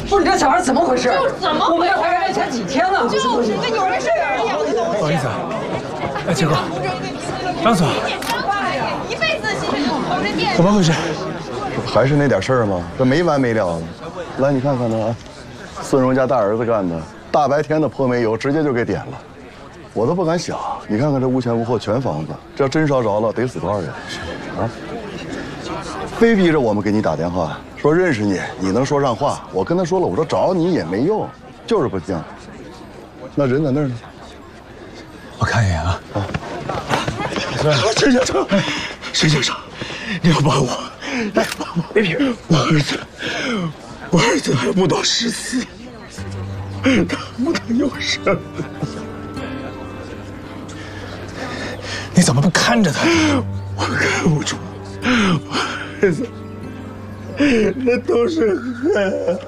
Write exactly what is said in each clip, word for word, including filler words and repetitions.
不是你这小孩怎么回事？ 就是怎么？ 我们这才认识前几天呢。 就是跟有人是有人一样的东西。 不好意思，哎，杰哥，张总， 一辈子心里头着店。 怎么回事？ 这不还是那点事儿吗？这没完没了的。来，你看看他啊，孙荣家大儿子干的，大白天的泼煤油，直接就给点了。我都不敢想，你看看这无钱无货全房子，这要真烧着了，得死多少人啊？非逼着我们给你打电话，说认识你，你能说上话。我跟他说了，我说找你也没用，就是不犟。那人在那儿呢。 我看一眼啊。啊。 陈先生，陈先生，你要帮我，来帮我。别别，我儿子，我儿子还不到十四，他不能有事。 你怎么不看着他？ 我看不住，我儿子，那都是恨。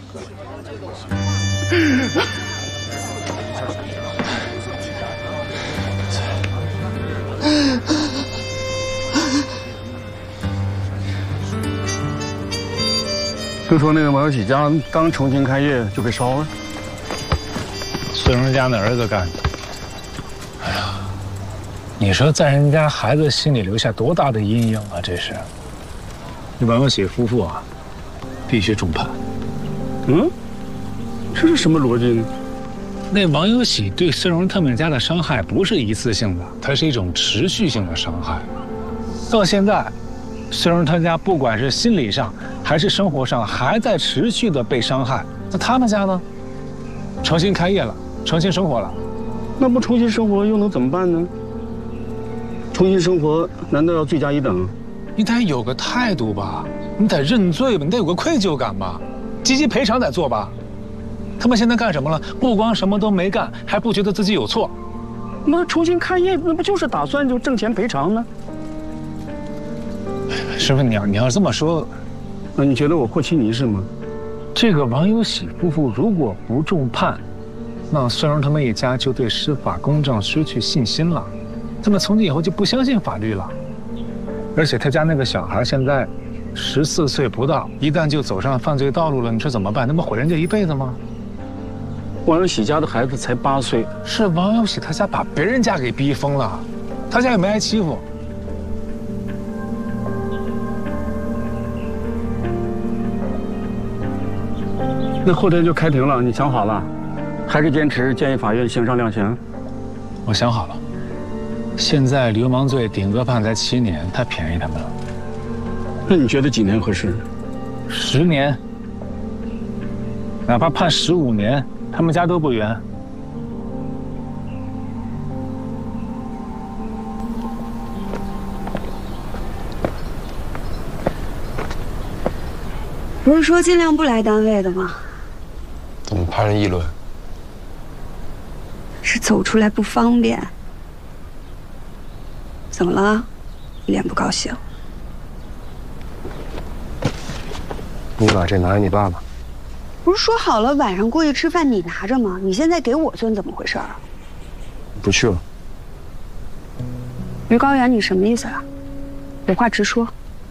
听说那个王小喜家刚重新开业就被烧了， 孙荣家那儿子干的。哎呀，你说在人家孩子心里留下多大的阴影啊！这是。那王小喜夫妇啊，必须重判。 嗯，这是什么逻辑呢？ 那王有喜对孙荣他们家的伤害不是一次性的，它是一种持续性的伤害。到现在，孙荣他家不管是心理上还是生活上，还在持续的被伤害。那他们家呢？重新开业了，重新生活了。 那不重新生活又能怎么办呢？重新生活难道要罪加一等？ 你得有个态度吧，你得认罪吧，你得有个愧疚感吧，积极赔偿得做吧。他们现在干什么了？不光什么都没干，还不觉得自己有错。 那重新开业，那不就是打算就挣钱赔偿吗？ 师傅，你要你要这么说， 那你觉得我和稀泥是吗？ 这个王有喜夫妇如果不重判，那孙荣他们一家就对司法公正失去信心了，他们从今以后就不相信法律了。而且他家那个小孩现在十四岁不到，一旦就走上犯罪道路了，你说怎么办？那不毁人家一辈子吗？ 王有喜家的孩子才八岁， 是王有喜他家把别人家给逼疯了，他家也没挨欺负。 那后天就开庭了，你想好了？还是坚持建议法院刑上量刑？ 我想好了，现在流氓罪顶格判才七年，太便宜他们了。 那你觉得几年合适？ 十年，哪怕判十五年，他们家都不冤。 不是说尽量不来单位的吗？ 怎么怕人议论？ 是走出来不方便。怎么了？一脸不高兴。 你把这拿给你爸爸。 不是说好了晚上过去吃饭你拿着吗？你现在给我尊怎么回事啊？ 不去了。 于高原，你什么意思啊？有话直说。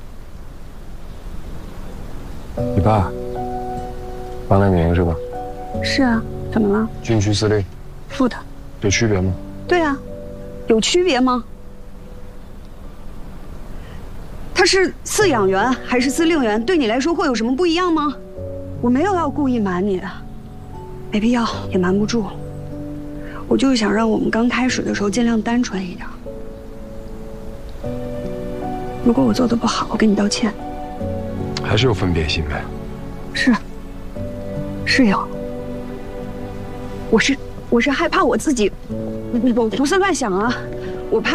你爸，王乃明是吧？ 是啊，怎么了？ 军区司令。 副的。 有区别吗？ 对啊，有区别吗？他是饲养员还是司令员，对你来说会有什么不一样吗？我没有要故意瞒你的，没必要，也瞒不住。我就是想让我们刚开始的时候尽量单纯一点。如果我做的不好，我跟你道歉。 还是有分别心呗。 是，是有。我是我是害怕我自己，我胡思乱想啊，我怕。